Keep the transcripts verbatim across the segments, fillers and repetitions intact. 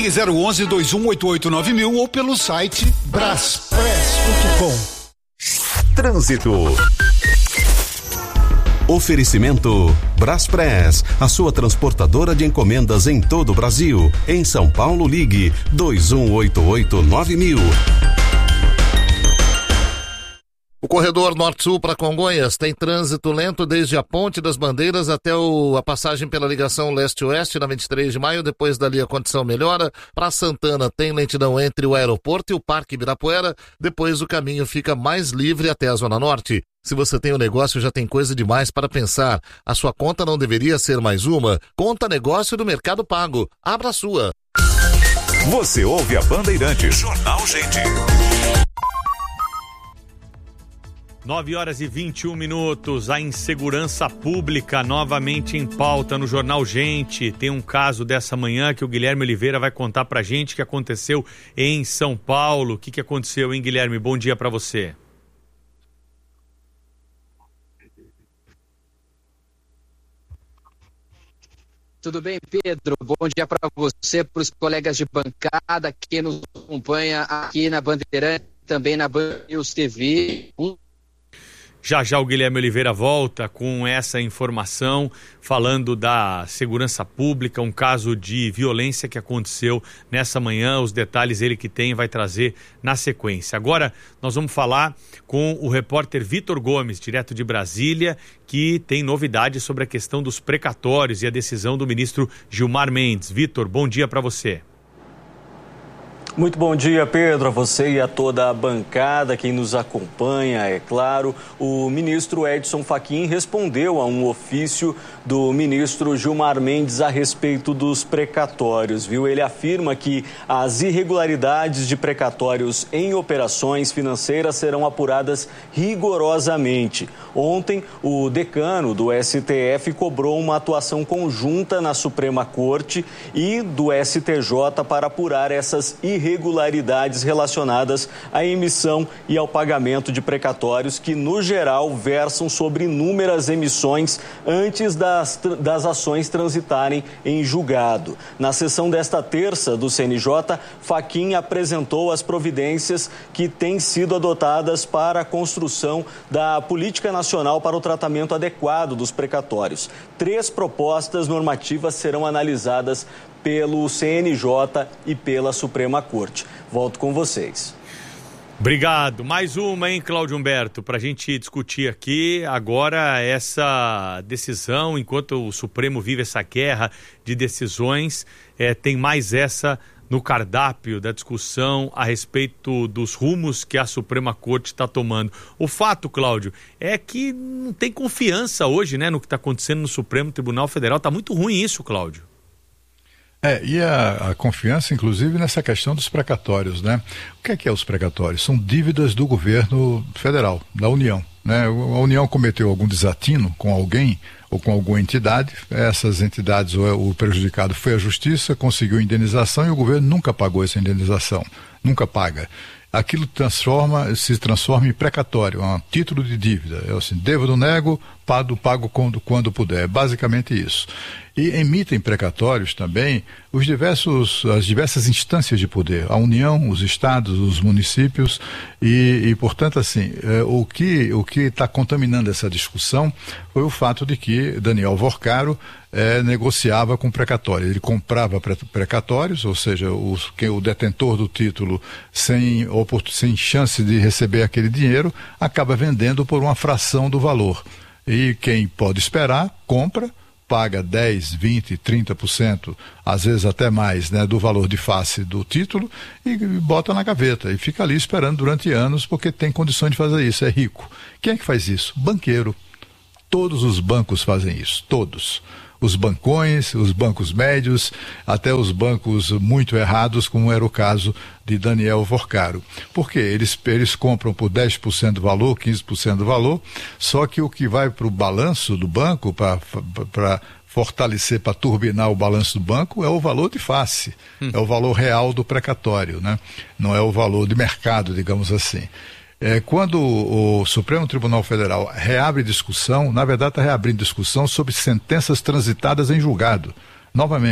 Ligue zero onze, dois um oito oito nove mil ou pelo site braspress ponto com. Trânsito. Oferecimento Braspress, a sua transportadora de encomendas em todo o Brasil. Em São Paulo, ligue dois um oito oito nove mil. O corredor Norte-Sul para Congonhas tem trânsito lento desde a Ponte das Bandeiras até o, a passagem pela ligação leste-oeste na vinte e três de maio. Depois dali a condição melhora. Para Santana tem lentidão entre o aeroporto e o Parque Ibirapuera. Depois o caminho fica mais livre até a Zona Norte. Se você tem um negócio, já tem coisa demais para pensar. A sua conta não deveria ser mais uma? Conta Negócio do Mercado Pago. Abra a sua. Você ouve a Bandeirantes. Jornal Gente. nove horas e vinte e um minutos, a insegurança pública novamente em pauta no Jornal Gente. Tem um caso dessa manhã que o Guilherme Oliveira vai contar pra gente que aconteceu em São Paulo. O que, que aconteceu, hein, Guilherme? Bom dia pra você. Tudo bem, Pedro? Bom dia para você, para os colegas de bancada que nos acompanha aqui na Bandeirante, também na Band News T V. Um... Já já o Guilherme Oliveira volta com essa informação, falando da segurança pública, um caso de violência que aconteceu nessa manhã. Os detalhes ele que tem vai trazer na sequência. Agora nós vamos falar com o repórter Vitor Gomes, direto de Brasília, que tem novidades sobre a questão dos precatórios e a decisão do ministro Gilmar Mendes. Vitor, bom dia para você. Muito bom dia, Pedro, a você e a toda a bancada, quem nos acompanha, é claro. O ministro Edson Fachin respondeu a um ofício do ministro Gilmar Mendes a respeito dos precatórios, viu? Ele afirma que as irregularidades de precatórios em operações financeiras serão apuradas rigorosamente. Ontem, o decano do S T F cobrou uma atuação conjunta na Suprema Corte e do S T J para apurar essas irregularidades irregularidades relacionadas à emissão e ao pagamento de precatórios que, no geral, versam sobre inúmeras emissões antes das, das ações transitarem em julgado. Na sessão desta terça do C N J, Fachin apresentou as providências que têm sido adotadas para a construção da Política Nacional para o Tratamento Adequado dos Precatórios. Três propostas normativas serão analisadas pelo C N J e pela Suprema Corte. Volto com vocês. Obrigado. Mais uma, hein, Cláudio Humberto, para a gente discutir aqui agora essa decisão, enquanto o Supremo vive essa guerra de decisões, é, tem mais essa no cardápio da discussão a respeito dos rumos que a Suprema Corte está tomando. O fato, Cláudio, é que não tem confiança hoje, né, no que está acontecendo no Supremo Tribunal Federal. Está muito ruim isso, Cláudio. É, e a, a confiança, inclusive, nessa questão dos precatórios, né? O que é que é os precatórios? São dívidas do governo federal, da União, né? A União cometeu algum desatino com alguém ou com alguma entidade, essas entidades, o, o prejudicado foi à justiça, conseguiu indenização e o governo nunca pagou essa indenização, nunca paga. Aquilo transforma, se transforma em precatório, um título de dívida. Eu assim, devo, não nego, pago, pago quando, quando puder. É basicamente isso. E emitem precatórios também os diversos, as diversas instâncias de poder, a União, os estados, os municípios e, e portanto, assim, é, o que o que está contaminando essa discussão foi o fato de que Daniel Vorcaro é, negociava com precatório. Ele comprava pre precatórios, ou seja, os, que, o detentor do título sem, sem chance de receber aquele dinheiro, acaba vendendo por uma fração do valor. E quem pode esperar, compra, paga dez, vinte, trinta por cento, às vezes até mais, né, do valor de face do título e bota na gaveta e fica ali esperando durante anos porque tem condições de fazer isso, é rico. Quem é que faz isso? Banqueiro. Todos os bancos fazem isso, todos. Os bancões, os bancos médios, até os bancos muito errados, como era o caso de Daniel Vorcaro. Por quê? Eles, eles compram por dez por cento do valor, quinze por cento do valor, só que o que vai para o balanço do banco, para fortalecer, para turbinar o balanço do banco, é o valor de face, hum. é o valor real do precatório, né? Não é o valor de mercado, digamos assim. É, quando o, o Supremo Tribunal Federal reabre discussão, na verdade está reabrindo discussão sobre sentenças transitadas em julgado, novamente.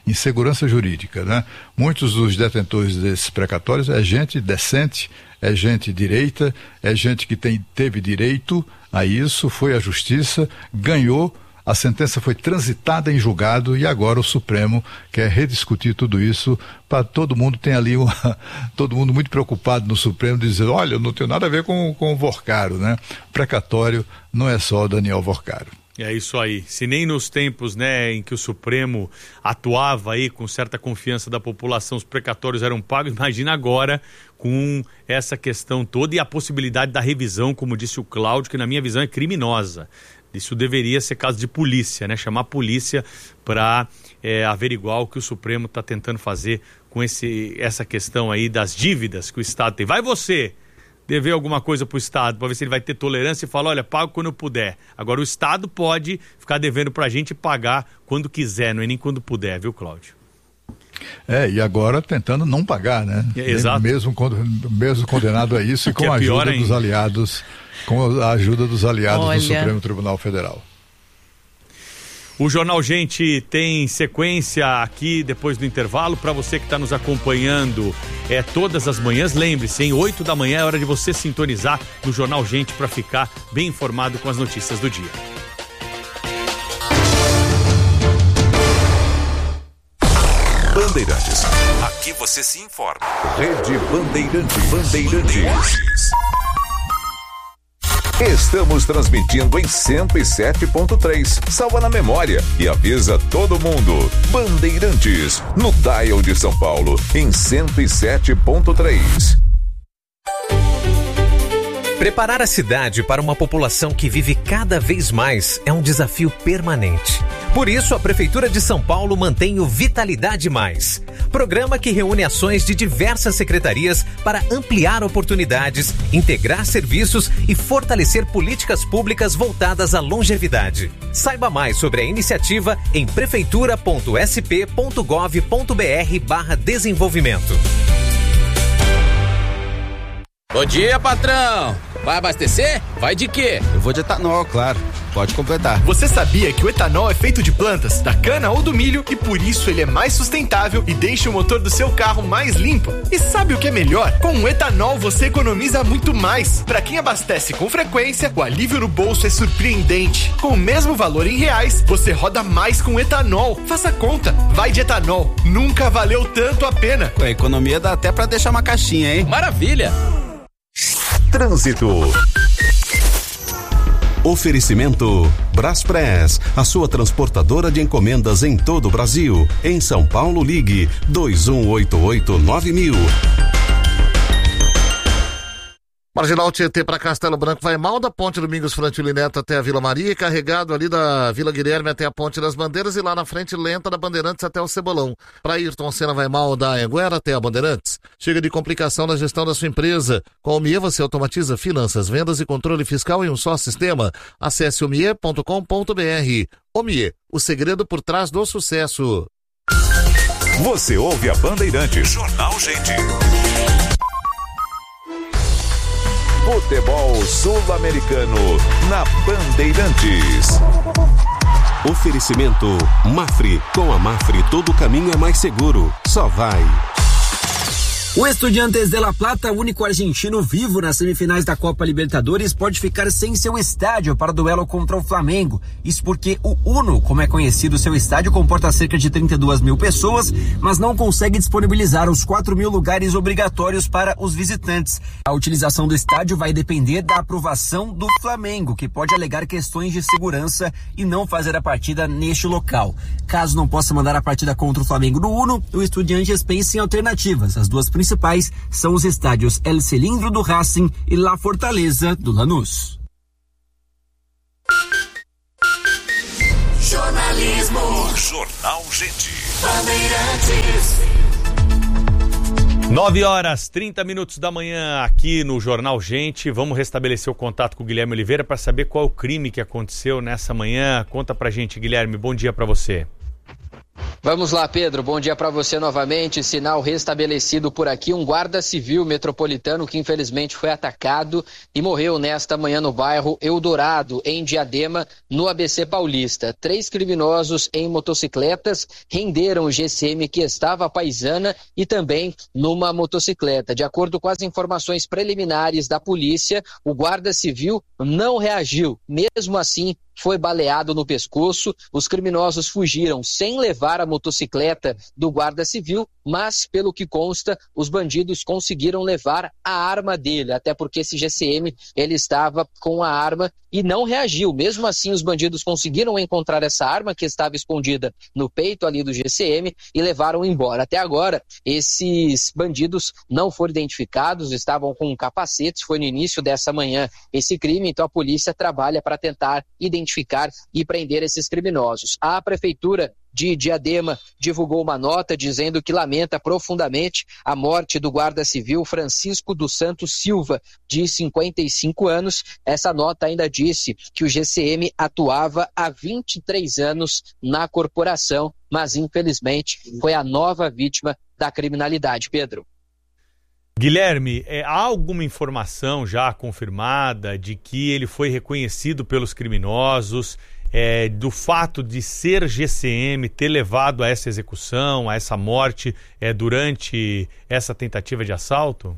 insegurança jurídica, né? Muitos dos detentores desses precatórios é gente decente, é gente direita, é gente que tem, teve direito a isso, foi à justiça, ganhou, a sentença foi transitada em julgado e agora o Supremo quer rediscutir tudo isso para todo mundo tem ali uma, todo mundo muito preocupado no Supremo dizendo, olha, eu não tenho nada a ver com, com o Vorcaro, né? Precatório não é só o Daniel Vorcaro. É isso aí. Se nem nos tempos, né, em que o Supremo atuava aí com certa confiança da população, os precatórios eram pagos, imagina agora com essa questão toda e a possibilidade da revisão, como disse o Cláudio, que na minha visão é criminosa. Isso deveria ser caso de polícia, né? Chamar a polícia para é, averiguar o que o Supremo está tentando fazer com esse, essa questão aí das dívidas que o Estado tem. Vai você dever alguma coisa para o Estado, para ver se ele vai ter tolerância e falar, olha, pago quando eu puder. Agora o Estado pode ficar devendo para a gente e pagar quando quiser, não é nem quando puder, viu, Cláudio? É, e agora tentando não pagar, né? É, exato. Mesmo, mesmo condenado a isso e com a ajuda dos aliados, com a ajuda dos aliados Olha. do Supremo Tribunal Federal. O Jornal Gente tem sequência aqui depois do intervalo. Para você que está nos acompanhando é, todas as manhãs, lembre-se, em oito da manhã é hora de você sintonizar no Jornal Gente para ficar bem informado com as notícias do dia. Bandeirantes. Aqui você se informa. Rede Bandeirantes. Bandeirantes. Estamos transmitindo em cento e sete ponto três. Salva na memória e avisa todo mundo. Bandeirantes, no dial de São Paulo, em cento e sete ponto três. Preparar a cidade para uma população que vive cada vez mais é um desafio permanente. Por isso, a Prefeitura de São Paulo mantém o Vitalidade Mais, programa que reúne ações de diversas secretarias para ampliar oportunidades, integrar serviços e fortalecer políticas públicas voltadas à longevidade. Saiba mais sobre a iniciativa em prefeitura ponto s p ponto gov ponto b r barra desenvolvimento. Bom dia, patrão! Vai abastecer? Vai de quê? Eu vou de etanol, claro. Pode completar. Você sabia que o etanol é feito de plantas, da cana ou do milho e por isso ele é mais sustentável e deixa o motor do seu carro mais limpo? E sabe o que é melhor? Com o etanol você economiza muito mais. Para quem abastece com frequência, o alívio no bolso é surpreendente. Com o mesmo valor em reais, você roda mais com etanol. Faça conta. Vai de etanol. Nunca valeu tanto a pena. Com a economia dá até para deixar uma caixinha, hein? Maravilha! Trânsito. Oferecimento Braspress, a sua transportadora de encomendas em todo o Brasil. Em São Paulo, ligue dois um oito oito nove mil. Marginal Tietê para Castelo Branco vai mal, da Ponte Domingos Frantili Neto até a Vila Maria, carregado ali da Vila Guilherme até a Ponte das Bandeiras e lá na frente lenta da Bandeirantes até o Cebolão. Para Ayrton Senna vai mal da Anhanguera até a Bandeirantes. Chega de complicação na gestão da sua empresa. Com o Mie você automatiza finanças, vendas e controle fiscal em um só sistema. Acesse o mie ponto com ponto b r. O Mie, o segredo por trás do sucesso. Você ouve a Bandeirantes. Jornal Gente. Futebol Sul-Americano na Bandeirantes. Oferecimento Mafre. Com a Mafre todo caminho é mais seguro. Só vai. O Estudiantes de La Plata, único argentino vivo nas semifinais da Copa Libertadores, pode ficar sem seu estádio para o duelo contra o Flamengo. Isso porque o Uno, como é conhecido, seu estádio comporta cerca de trinta e duas mil pessoas, mas não consegue disponibilizar os quatro mil lugares obrigatórios para os visitantes. A utilização do estádio vai depender da aprovação do Flamengo, que pode alegar questões de segurança e não fazer a partida neste local. Caso não possa mandar a partida contra o Flamengo no Uno, o Estudiantes pensa em alternativas. As duas principais são os estádios El Cilindro do Racing e La Fortaleza do Lanús. Jornalismo. Jornal Gente. Bandeirantes. nove horas, trinta minutos da manhã aqui no Jornal Gente. Vamos restabelecer o contato com o Guilherme Oliveira para saber qual é o crime que aconteceu nessa manhã. Conta pra gente, Guilherme. Bom dia pra você. Vamos lá, Pedro. Bom dia para você novamente. Sinal restabelecido por aqui. Um guarda civil metropolitano que infelizmente foi atacado e morreu nesta manhã no bairro Eldorado, em Diadema, no A B C Paulista. Três criminosos em motocicletas renderam o G C M que estava à paisana e também numa motocicleta. De acordo com as informações preliminares da polícia, o guarda civil não reagiu. Mesmo assim, foi baleado no pescoço. Os criminosos fugiram sem levar a motocicleta do guarda civil, mas, pelo que consta, os bandidos conseguiram levar a arma dele, até porque esse G C M ele estava com a arma e não reagiu. Mesmo assim, os bandidos conseguiram encontrar essa arma que estava escondida no peito ali do G C M e levaram embora. Até agora, esses bandidos não foram identificados, estavam com capacetes. Foi no início dessa manhã esse crime, então a polícia trabalha para tentar identificar identificar e prender esses criminosos. A Prefeitura de Diadema divulgou uma nota dizendo que lamenta profundamente a morte do guarda civil Francisco dos Santos Silva, de cinquenta e cinco anos. Essa nota ainda disse que o G C M atuava há vinte e três anos na corporação, mas infelizmente foi a nova vítima da criminalidade. Pedro. Guilherme, é, há alguma informação já confirmada de que ele foi reconhecido pelos criminosos, é, do fato de ser G C M, ter levado a essa execução, a essa morte é, durante essa tentativa de assalto?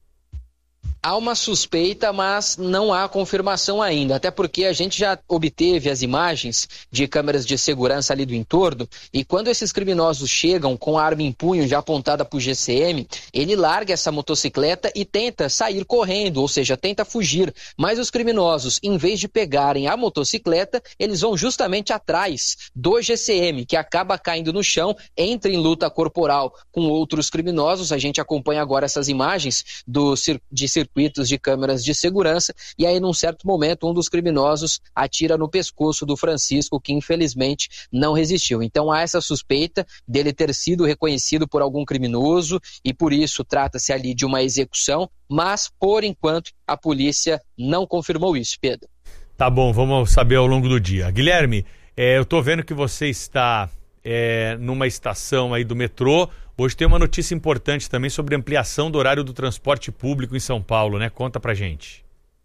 Há uma suspeita, mas não há confirmação ainda, até porque a gente já obteve as imagens de câmeras de segurança ali do entorno, e quando esses criminosos chegam com a arma em punho já apontada para o G C M, ele larga essa motocicleta e tenta sair correndo, ou seja, tenta fugir, mas os criminosos, em vez de pegarem a motocicleta, eles vão justamente atrás do G C M, que acaba caindo no chão, entra em luta corporal com outros criminosos. A gente acompanha agora essas imagens do, de circuitos de câmeras de segurança, e aí num certo momento um dos criminosos atira no pescoço do Francisco, que infelizmente não resistiu. Então há essa suspeita dele ter sido reconhecido por algum criminoso e por isso trata-se ali de uma execução, mas por enquanto a polícia não confirmou isso, Pedro. Tá bom, vamos saber ao longo do dia. Guilherme, é, eu tô vendo que você está é, numa estação aí do metrô. Hoje tem uma notícia importante também sobre ampliação do horário do transporte público em São Paulo, né? Conta pra gente.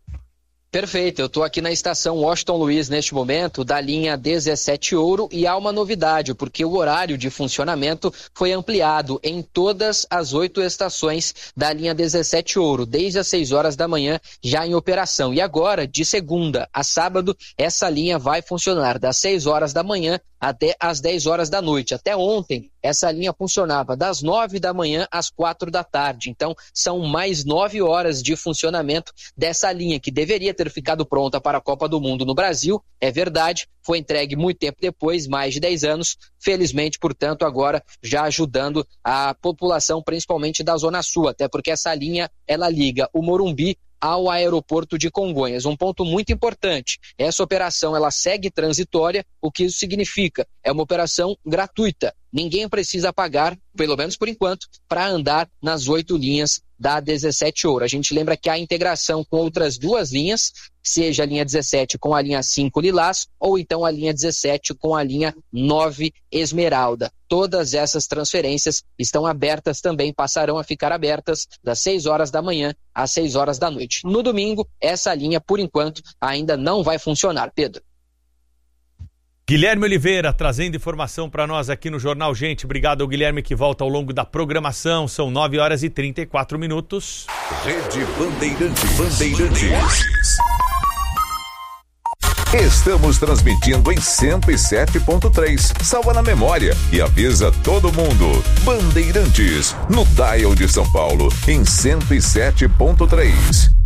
Perfeito, eu estou aqui na estação Washington Luiz neste momento, da linha dezessete Ouro, e há uma novidade, porque o horário de funcionamento foi ampliado em todas as oito estações da linha dezessete Ouro, desde as seis horas da manhã já em operação. E agora, de segunda a sábado, essa linha vai funcionar das seis horas da manhã até às dez horas da noite. Até ontem, essa linha funcionava das nove da manhã às quatro da tarde. Então, são mais nove horas de funcionamento dessa linha, que deveria ter ficado pronta para a Copa do Mundo no Brasil. É verdade, foi entregue muito tempo depois, mais de dez anos. Felizmente, portanto, agora já ajudando a população, principalmente da Zona Sul, até porque essa linha, ela liga o Morumbi ao aeroporto de Congonhas. Um ponto muito importante, essa operação ela segue transitória. O que isso significa? É uma operação gratuita. Ninguém precisa pagar, pelo menos por enquanto, para andar nas oito linhas da dezessete Ouro. A gente lembra que há integração com outras duas linhas, seja a linha dezessete com a linha cinco Lilás, ou então a linha dezessete com a linha nove Esmeralda. Todas essas transferências estão abertas também, passarão a ficar abertas das seis horas da manhã às seis horas da noite. No domingo, essa linha, por enquanto, ainda não vai funcionar, Pedro. Guilherme Oliveira trazendo informação para nós aqui no Jornal Gente. Obrigado ao Guilherme, que volta ao longo da programação. São nove horas e trinta e quatro minutos. Rede Bandeirantes. Bandeirantes. Estamos transmitindo em cento e sete ponto três. Salva na memória e avisa todo mundo. Bandeirantes, no dial de São Paulo, em cento e sete ponto três.